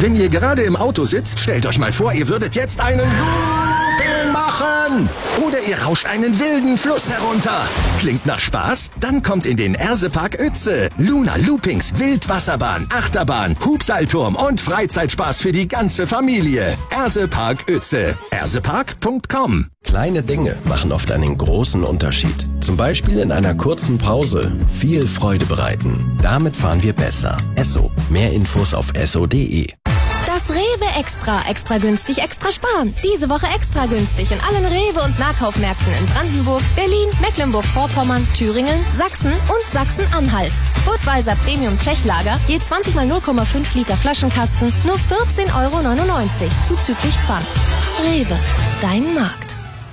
Wenn ihr gerade im Auto sitzt, stellt euch mal vor, ihr würdet jetzt einen Looping machen. Oder ihr rauscht einen wilden Fluss herunter. Klingt nach Spaß? Dann kommt in den Ersepark Uetze. Luna Loopings, Wildwasserbahn, Achterbahn, Hubseilturm und Freizeitspaß für die ganze Familie. Ersepark Uetze. ersepark.com. Kleine Dinge machen oft einen großen Unterschied. Zum Beispiel in einer kurzen Pause viel Freude bereiten. Damit fahren wir besser. Esso. Mehr Infos auf esso.de. Das Rewe Extra günstig, extra sparen. Diese Woche extra günstig in allen Rewe- und Nahkaufmärkten in Brandenburg, Berlin, Mecklenburg-Vorpommern, Thüringen, Sachsen und Sachsen-Anhalt. Budweiser Premium Tschechlager, je 20 mal 0,5 Liter Flaschenkasten, nur 14,99 € zuzüglich Pfand. Rewe, dein Markt.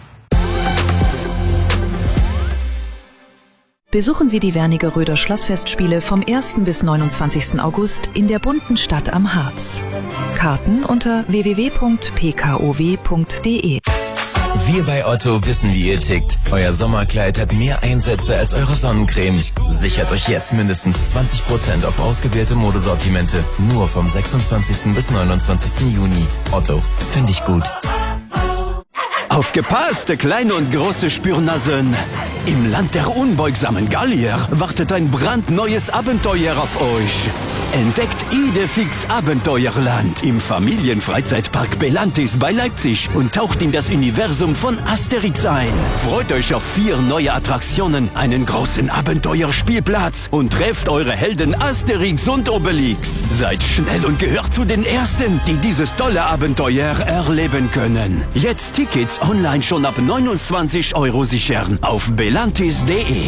Besuchen Sie die Wernigeröder Schlossfestspiele vom 1. bis 29. August in der bunten Stadt am Harz. Karten unter www.pkow.de. Wir bei Otto wissen, wie ihr tickt. Euer Sommerkleid hat mehr Einsätze als eure Sonnencreme. Sichert euch jetzt mindestens 20% auf ausgewählte Modesortimente. Nur vom 26. bis 29. Juni. Otto, finde ich gut. Aufgepasst, kleine und große Spürnasen! Im Land der unbeugsamen Gallier wartet ein brandneues Abenteuer auf euch. Entdeckt Idefix Abenteuerland im Familienfreizeitpark Belantis bei Leipzig und taucht in das Universum von Asterix ein. Freut euch auf 4 neue Attraktionen, einen großen Abenteuerspielplatz und trefft eure Helden Asterix und Obelix. Seid schnell und gehört zu den Ersten, die dieses tolle Abenteuer erleben können. Jetzt Tickets online schon ab 29 € sichern auf belantis.de.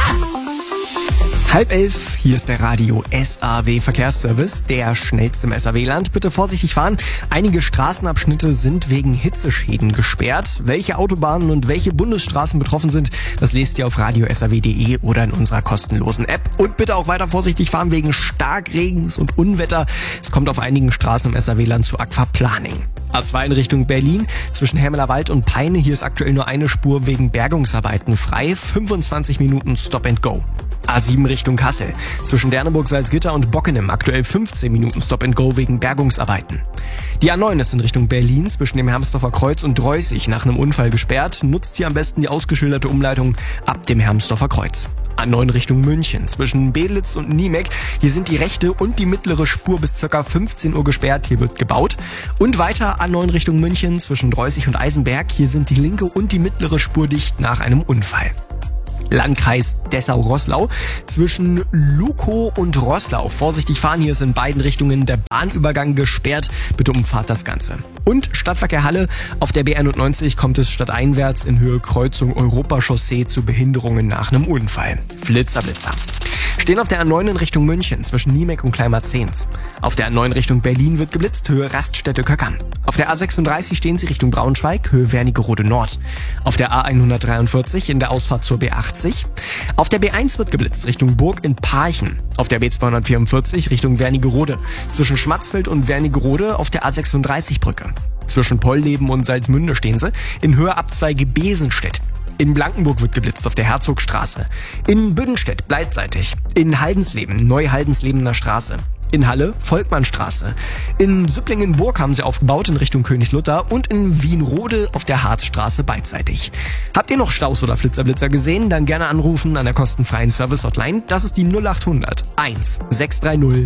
10:30, hier ist der Radio SAW Verkehrsservice, der schnellste im SAW-Land. Bitte vorsichtig fahren. Einige Straßenabschnitte sind wegen Hitzeschäden gesperrt. Welche Autobahnen und welche Bundesstraßen betroffen sind, das lest ihr auf radio-saw.de oder in unserer kostenlosen App. Und bitte auch weiter vorsichtig fahren wegen Starkregens und Unwetter. Es kommt auf einigen Straßen im SAW-Land zu Aquaplaning. A2 in Richtung Berlin, zwischen Hermelerwald und Peine. Hier ist aktuell nur eine Spur wegen Bergungsarbeiten frei. 25 Minuten Stop and Go. A7 Richtung Kassel. Zwischen Derneburg, Salzgitter und Bockenem aktuell 15 Minuten Stop and Go wegen Bergungsarbeiten. Die A9 ist in Richtung Berlin zwischen dem Hermsdorfer Kreuz und Dreußig nach einem Unfall gesperrt. Nutzt hier am besten die ausgeschilderte Umleitung ab dem Hermsdorfer Kreuz. A9 Richtung München zwischen Bedlitz und Niemek. Hier sind die rechte und die mittlere Spur bis ca. 15 Uhr gesperrt. Hier wird gebaut. Und weiter A9 Richtung München zwischen Dreußig und Eisenberg. Hier sind die linke und die mittlere Spur dicht nach einem Unfall. Landkreis Dessau-Roßlau zwischen Lukow und Roßlau. Vorsichtig fahren, hier ist in beiden Richtungen der Bahnübergang gesperrt. Bitte umfahrt das Ganze. Und Stadtverkehr Halle. Auf der B91 kommt es stadteinwärts in Höhe Kreuzung Europachaussee zu Behinderungen nach einem Unfall. Blitzer. Stehen auf der A9 in Richtung München zwischen Niemek und Kleinmarzens. Auf der A9 Richtung Berlin wird geblitzt, Höhe Raststätte Köckern. Auf der A36 stehen sie Richtung Braunschweig, Höhe Wernigerode Nord. Auf der A143 in der Ausfahrt zur B80. Auf der B1 wird geblitzt, Richtung Burg in Parchen. Auf der B244 Richtung Wernigerode. Zwischen Schmatzfeld und Wernigerode auf der A36-Brücke. Zwischen Polleben und Salzmünde stehen sie, in Höhe Abzweige Besenstedt. In Blankenburg wird geblitzt auf der Herzogstraße. In Büdenstedt beidseitig. In Haldensleben, Neu-Haldenslebener Straße. In Halle, Volkmannstraße. In Süpplingen-Burg haben sie aufgebaut in Richtung Königslutter und in Wienrode auf der Harzstraße beidseitig. Habt ihr noch Staus oder Flitzer gesehen? Dann gerne anrufen an der kostenfreien Service-Hotline. Das ist die 0800 1 630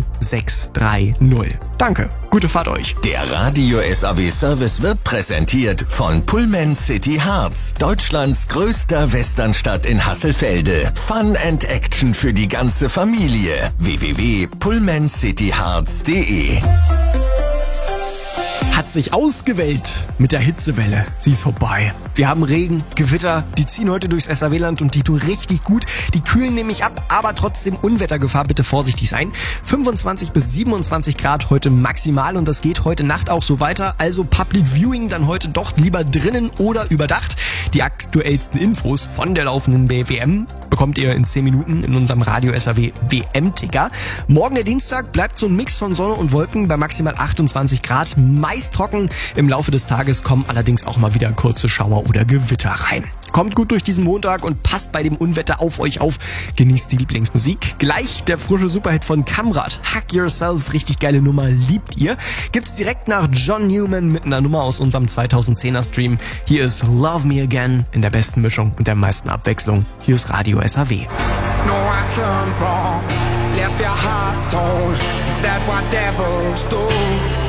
630. Danke, gute Fahrt euch. Der Radio SAW Service wird präsentiert von Pullman City Harz, Deutschlands größter Westernstadt in Hasselfelde. Fun and Action für die ganze Familie. www.pullmancityharz.de. Hat sich ausgewählt mit der Hitzewelle. Sie ist vorbei. Wir haben Regen, Gewitter, die ziehen heute durchs SAW-Land und die tun richtig gut. Die kühlen nämlich ab, aber trotzdem Unwettergefahr, bitte vorsichtig sein. 25 bis 27 Grad heute maximal und das geht heute Nacht auch so weiter. Also Public Viewing dann heute doch lieber drinnen oder überdacht. Die aktuellsten Infos von der laufenden WM bekommt ihr in 10 Minuten in unserem Radio SAW WM-Ticker. Morgen der Dienstag bleibt so ein Mix von Sonne und Wolken bei maximal 28 Grad, meist trocken. Im Laufe des Tages kommen allerdings auch mal wieder kurze Schauer oder Gewitter rein. Kommt gut durch diesen Montag und passt bei dem Unwetter auf euch auf. Genießt die Lieblingsmusik. Gleich der frische Superhit von Kamrat. Hug Yourself, richtig geile Nummer, liebt ihr. Gibt's direkt nach John Newman mit einer Nummer aus unserem 2010er Stream. Hier ist Love Me Again in der besten Mischung und der meisten Abwechslung. Hier ist Radio SAW. No, I done wrong. Left your heart torn. Is that what devils do?